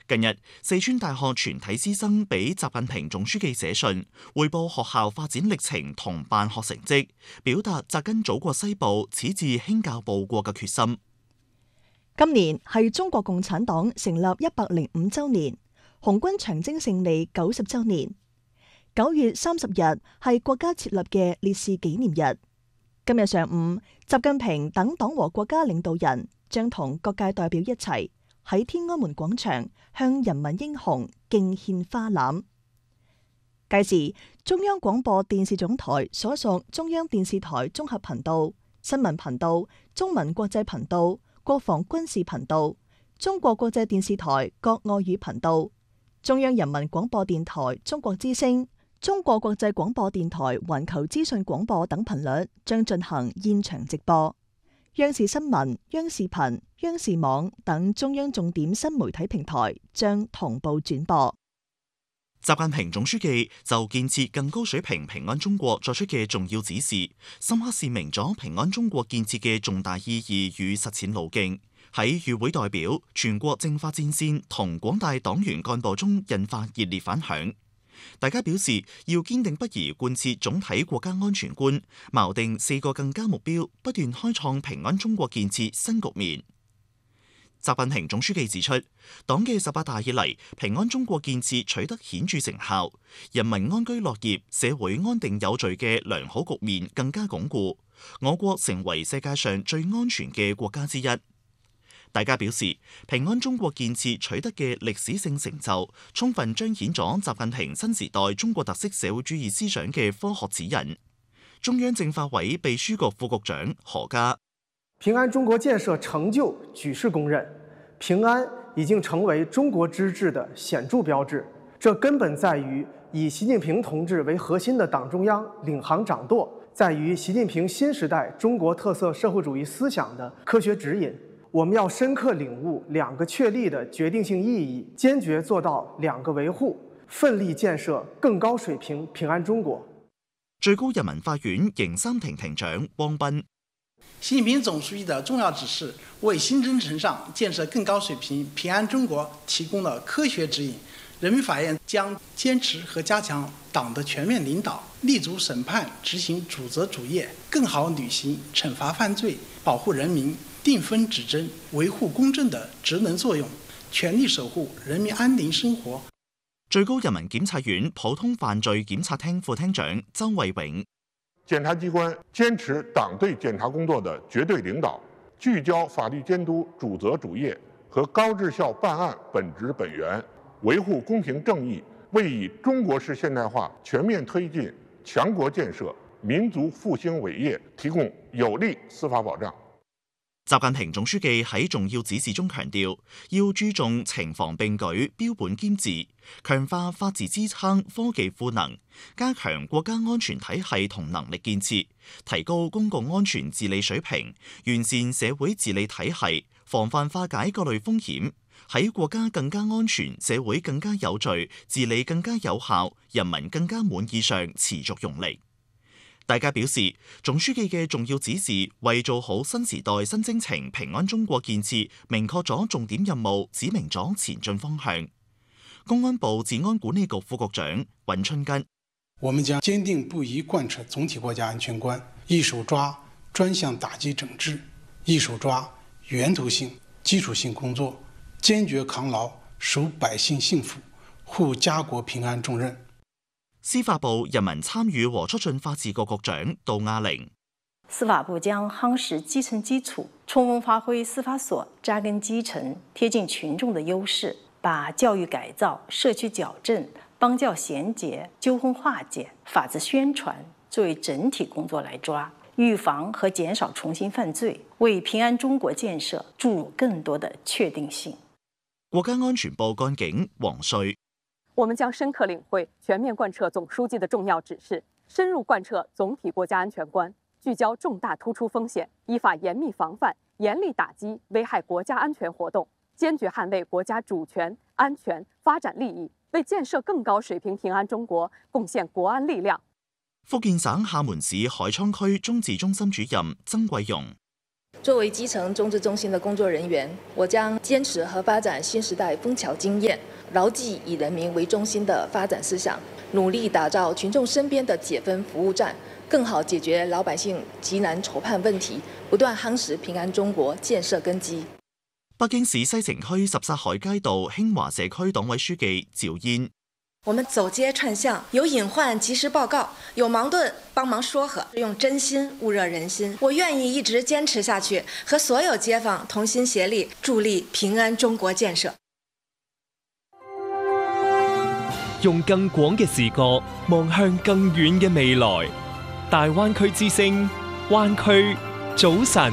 近日，四川大學全體師生俾習近平總書記寫信，匯報學校發展歷程同辦學成績，表達扎根祖國西部、矢志興教報國嘅決心。 今年係中國共產黨成立105週年，紅軍長征勝利90週年。9月30日係國家設立嘅烈士紀念日。今日上午，習近平等黨和國家領導人將同各界代表一齊喺天安門廣場向人民英雄敬獻花籃。屆時，中央廣播電視總台所屬中央電視台綜合頻道、新聞頻道、中文國際頻道、國防軍事頻道、中國國際電視台各外語頻道、中央人民廣播電台中國之聲、中國國際廣播電台環球資訊廣播等頻率將進行現場直播。央視新聞、央視頻、央視網等中央重點新媒體平台將同步轉播。 習近平總書記就建設更高水平平安中國作出嘅重要指示，深刻闡明咗平安中國建設嘅重大意義與實踐路徑，喺與會代表、全國政法戰線同廣大黨員幹部中引發熱烈反響。大家表示要堅定不移貫徹總體國家安全觀，錨定4個更加目標，不斷開創平安中國建設新局面。習近平總書記指出，黨嘅18大以嚟，平安中國建設取得顯著成效，人民安居樂業、社會安定有序嘅良好局面更加鞏固，我國成為世界上最安全嘅國家之一。大家表示，平安中國建設取得嘅歷史性成就，充分彰顯咗習近平新時代中國特色社會主義思想嘅科學指引。中央政法委秘書局副局長何家： 平安中國建設成就舉世公認，平安已經成為中國之治的顯著標誌。這根本在於以習近平同志為核心的黨中央領航掌舵，在於習近平新時代中國特色社會主義思想的科學指引。我們要深刻領悟2個確立的決定性意義，堅決做到2個維護，奮力建設更高水平平安中國。 最高人民法院刑三庭庭長汪斌： 習近平總書記的重要指示，為新征程上建設更高水平平安中國提供了科學指引。人民法院將堅持和加強黨的全面領導，立足審判執行主責主業，更好履行懲罰犯罪、保護人民、定分止爭、維護公正的職能作用，全力守護人民安寧生活。 最高人民檢察院普通犯罪檢察廳副廳長周衛永： 檢察機關堅持黨對檢察工作的絕對領導，聚焦法律監督主責主業和高質效辦案本質本源，維護公平正義，為以中國式現代化全面推進強國建設、民族復興偉業提供有力司法保障。 習近平總書記喺重要指示中強調，要注重情防並舉、標本兼治，強化法治支撐、科技賦能，加強國家安全體系同能力建設，提高公共安全治理水平，完善社會治理體系，防範化解各類風險，喺國家更加安全、社會更加有序、治理更加有效、人民更加滿意上持續用力。大家表示，總書記嘅重要指示為做好新時代新征程平安中國建設明確咗重點任務，指明咗前進方向。公安部治安管理局副局長尹春根： 我們將堅定不移貫徹總體國家安全觀，一手抓專項打擊整治，一手抓源頭性、基礎性工作，堅決扛牢守百姓幸福、護家國平安重任。 司法部人民參與和促進法治局局長杜亞玲： 司法部將夯實基層基礎，充分發揮司法所扎根基層、貼近群眾的優勢，把教育改造、社區矯正、邦教銜接、糾紛化解、法治宣傳作為整體工作來抓，預防和減少重新犯罪，為平安中國建設注入更多的確定性。 國家安全部幹警黃瑞： 我們將深刻領會、全面貫徹總書記的重要指示，深入貫徹總體國家安全觀，聚焦重大突出風險，依法嚴密防範、嚴厲打擊危害國家安全活動，堅決捍衛國家主權、安全、發展利益，為建設更高水平平安中國貢獻國安力量。 福建省廈門市海滄區中治中心主任曾桂容： 作為基層中治中心的工作人員，我將堅持和發展新時代楓橋經驗，牢記以人民為中心的發展思想，努力打造群眾身邊的解紛服務站，更好解決老百姓急難愁盼問題，不斷夯實平安中國建設根基。 北京市西城區什剎海街道興華社區黨委書記趙嫣： 我們走街串巷，有隱患及時報告，有矛盾幫忙說和，用真心焐熱人心。我願意一直堅持下去，和所有街坊同心協力，助力平安中國建設。 用更廣嘅視角望向更遠嘅未來。大灣區之聲，灣區早晨。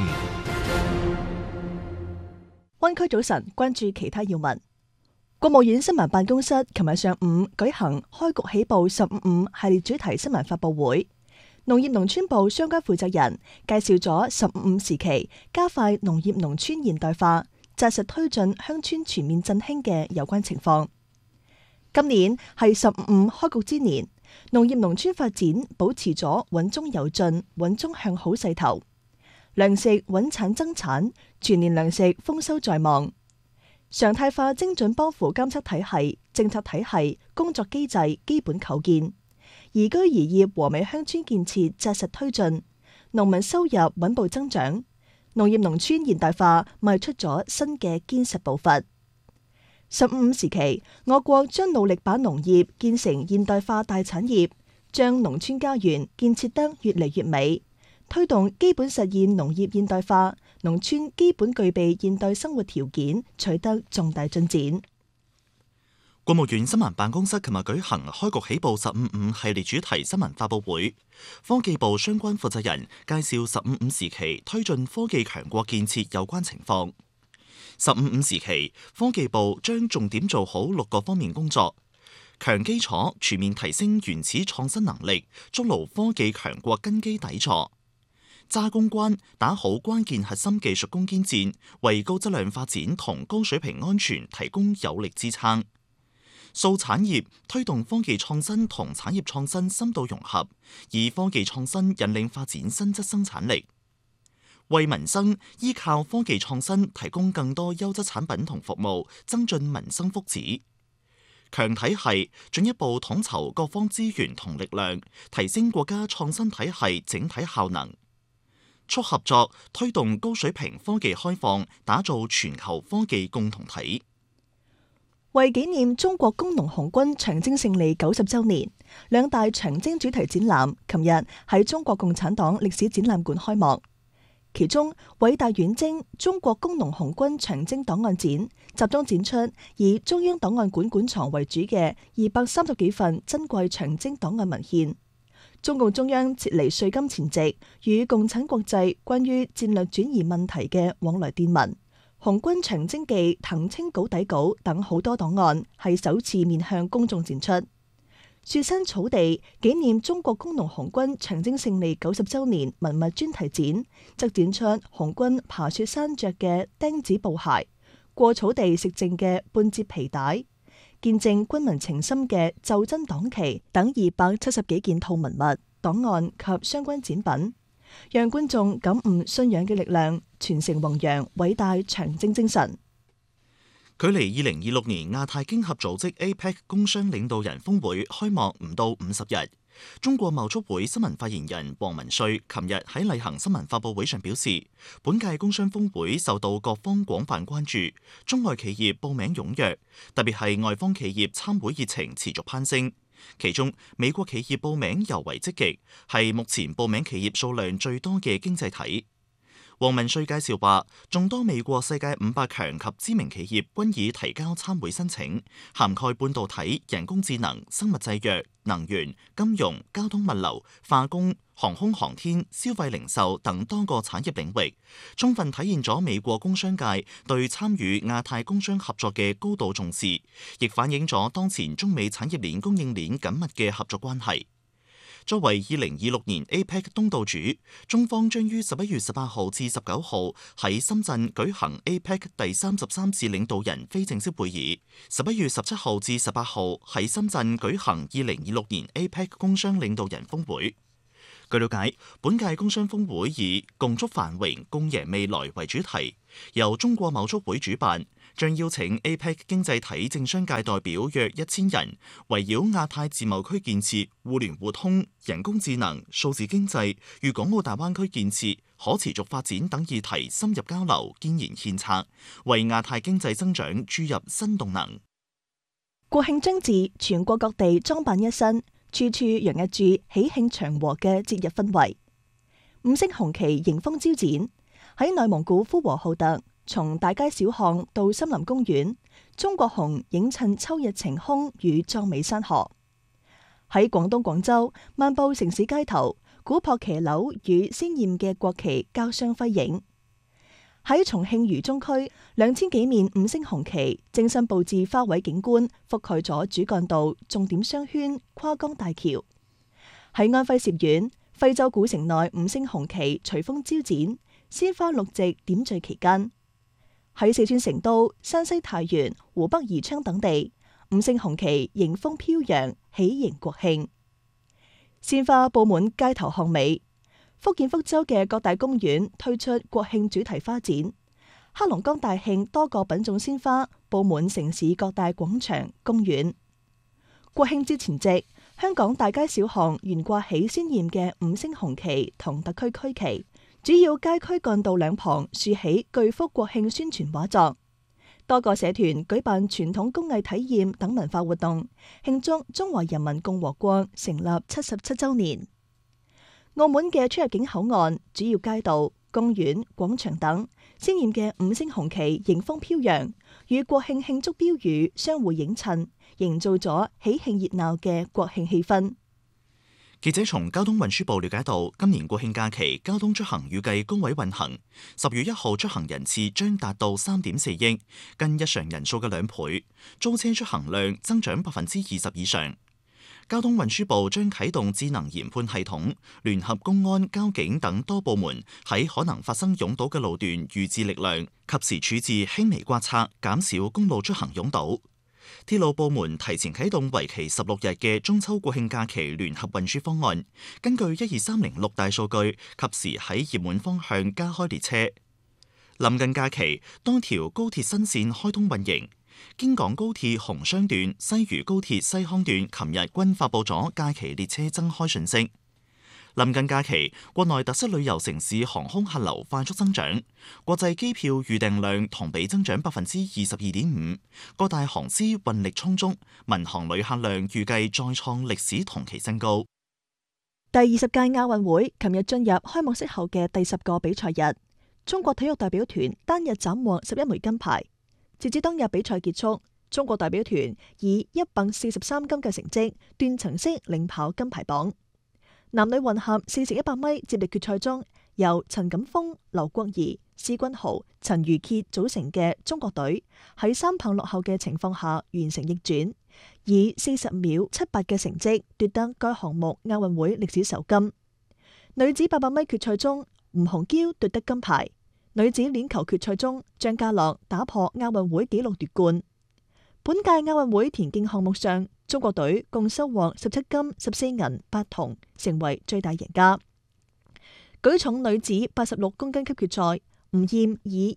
灣區早晨，關注其他要聞。國務院新聞辦公室琴日上午舉行開局起步15系列主題新聞發佈會，農業農村部相關負責人介紹咗15時期加快農業農村現代化、紮實推進鄉村全面振興嘅有關情況。今年係15開局之年，農業農村發展保持咗穩中有進、穩中向好勢頭。糧食穩產增產，全年糧食豐收在望。常態化精準幫扶監測體系、政策體系、工作機制基本構建，宜居宜業和美鄉村建設紮實推進，農民收入穩步增長，農業農村現代化邁出咗新嘅堅實步伐。15時期，我國將努力把農業建成現代化大產業，將農村家園建設得越嚟越美，推動基本實現農業現代化，農村基本具備現代生活條件取得重大進展。 國務院新聞辦公室琴日舉行開局起步15系列主題新聞發佈會，科技部相關負責人介紹15時期推進科技強國建設有關情況。15時期，科技部將重點做好6個方面工作：強基礎，全面提升原始創新能力，築牢科技強國根基底座；揸攻關，打好關鍵核心技術攻堅戰，為高質量發展同高水平安全提供有力支撐；掃產業，推動科技創新同產業創新深度融合，以科技創新引領發展新質生產力；為民生，依靠科技創新提供更多優質產品同服務，增進民生福祉；強體系，進一步統籌各方資源同力量，提升國家創新體系整體效能；促合作，推動高水平科技開放，打造全球科技共同體。 為紀念中國工農紅軍長征勝利90週年，2大長征主題展覽琴日喺中國共產黨歷史展覽館開幕。其中，偉大遠征中國工農紅軍長征檔案展集中展出以中央檔案館館藏為主嘅230幾份珍貴長征檔案文獻，中共中央撤離瑞金前夕與共產國際關於戰略轉移問題嘅往來電文、紅軍長征記謄清稿底稿等好多檔案係首次面向公眾展出。雪山草地紀念中國工農紅軍長征勝利90週年文物專題展，則展出紅軍爬雪山着嘅釘子布鞋、過草地食剩嘅半截皮帶、見證軍民情深嘅袖珍黨旗等270幾件套文物、檔案及相關展品，讓觀眾感悟信仰嘅力量，傳承弘揚偉大長征精神。 距離2026年亞太經合組織 APEC 工商領導人峰會開幕唔到50日，中國貿促會新聞發言人黃文帥琴日喺例行新聞發佈會上表示，本屆工商峰會受到各方廣泛關注，中外企業報名踴躍，特別係外方企業參會熱情持續攀升，其中美國企業報名尤為積極，係目前報名企業數量最多嘅經濟體。黃文帥介紹話，眾多美國世界500強及知名企業均已提交參會申請，涵蓋半導體、人工智能、生物製藥、能源、金融、交通物流、化工、航空航天、消費零售等多個產業領域，充分體現咗美國工商界對參與亞太工商合作嘅高度重視，亦反映咗當前中美產業鏈供應鏈緊密嘅合作關係。作為2026年 APEC 東道主，中方將於11月18號至19號喺深圳舉行 APEC 第33次領導人非正式會議，11月17號至18號喺深圳舉行2026年 APEC 工商領導人峰會。 據了解，本屆工商峰會以共築繁榮、共贏未來為主題，由中國貿促會主辦，將邀請 APEC 經濟體政商界代表約1000人，圍繞亞太自貿區建設、互聯互通、人工智能、數字經濟、粵港澳大灣區建設、可持續發展等議題深入交流，建言獻策，為亞太經濟增長注入新動能。 國慶將至，全國各地裝扮一新，處處洋溢住喜慶祥和嘅節日氛圍。五星紅旗迎風招展，喺內蒙古呼和浩特，從大街小巷到森林公園，中國紅映襯秋日晴空與壯美山河。喺廣東廣州，漫步城市街頭，古樸騎樓與鮮豔嘅國旗交相輝映。喺重慶渝中區，2000幾面五星紅旗精心佈置花卉景觀，覆蓋咗主幹道、重點商圈、跨江大橋。喺安徽歙縣，徽州古城內五星紅旗隨風招展，鮮花綠植點綴其間。喺四川成都、山西太原、湖北宜昌等地，五星紅旗迎風飄揚，喜迎國慶。鮮花佈滿街頭巷尾。福建福州嘅各大公園推出國慶主題花展，黑龍江大慶多個品種鮮花佈滿城市各大廣場、公園。國慶節前夕，香港大街小巷懸掛起鮮豔嘅五星紅旗同特區區旗，主要街區幹道兩旁豎起巨幅國慶宣傳畫作。多個社團舉辦傳統工藝體驗等文化活動，慶祝中華人民共和國成立77週年。澳門嘅出入境口岸、主要街道、公園、廣場等鮮豔嘅五星紅旗迎風飄揚，與國慶慶祝標語相互映襯，營造咗喜慶熱鬧嘅國慶氣氛。 記者從交通運輸部了解到，今年國慶假期交通出行預計高位運行，10月1號出行人次將達到3.4億，近日常人數嘅2倍，租車出行量增長20%以上。交通運輸部將啟動智能研判系統，聯合公安、交警等多部門喺可能發生擁堵嘅路段預置力量，及時處置輕微刮擦，減少公路出行擁堵。鐵路部門提前啟動為期16日嘅中秋國慶假期聯合運輸方案，根據12306大數據，及時喺熱門方向加開列車。臨近假期，多條高鐵新線開通運營。京港高鐵紅雙段、西渝高鐵西康段琴日均發佈咗假期列車增開訊息。臨近假期，國內特色旅遊城市航空客流快速增長，國際機票預訂量同比增長22.5%，各大航司運力充足，民航旅客量預計再創歷史同期新高。 第20屆亞運會琴日進入開幕式後嘅第10個比賽日，中國體育代表團單日斬獲11枚金牌。截至當日比賽結束，中國代表團以143金嘅成績斷層式領跑金牌榜。男女混合4x100米接力決賽中，由陳錦鋒、劉國儀、施君豪、陳如傑組成嘅中國隊喺3棒落後嘅情況下完成逆轉，以40秒78嘅成績奪得該項目亞運會歷史首金。女子800米決賽中，吳鴻嬌奪得金牌。女子鏈球決賽中，張家樂打破亞運會紀錄奪冠。本屆亞運會田徑項目上，中國隊共收穫17金、14銀、8銅，成為最大贏家。舉重女子86公斤級決賽，吳艷以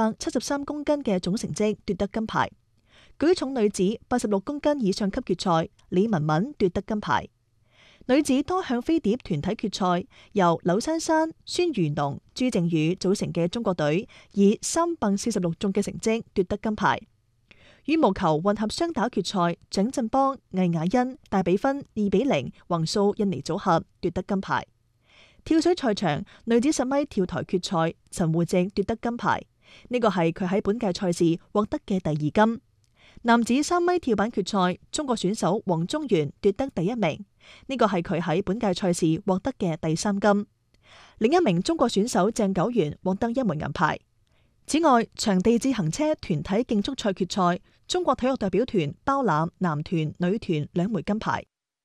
273公斤嘅總成績奪得金牌。舉重女子86公斤以上級決賽，李雯雯奪得金牌。女子多項飛碟團體決賽，由柳珊珊、孫如農、朱靜宇組成嘅中國隊以3棒46中嘅成績奪得金牌。羽毛球混合雙打決賽，蔣振邦、魏雅欣大比分2-0橫掃印尼組合奪得金牌。跳水賽場，女子10米跳台決賽，陳芋汐奪得金牌，呢個係佢喺本屆賽事獲得嘅第2金。男子3米跳板決賽，中國選手黃宗元奪得第1名，呢個係佢喺本屆賽事獲得嘅第3金。另一名中國選手鄭九元獲得1枚銀牌。此外，場地自行車團體競速賽決賽，中國體育代表團包攬男團、女團2枚金牌。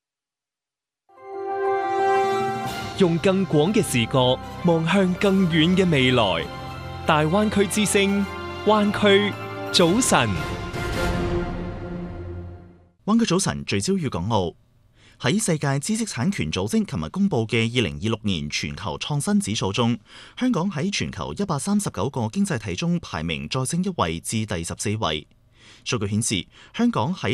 用更廣嘅視角望向更遠嘅未來，大灣區之聲，灣區早晨。 灣區早晨聚焦粵港澳。 喺世界知識產權組織琴日公佈嘅2026年全球創新指數中，香港喺全球139個經濟體中排名再升一位至第14位。數據顯示，香港喺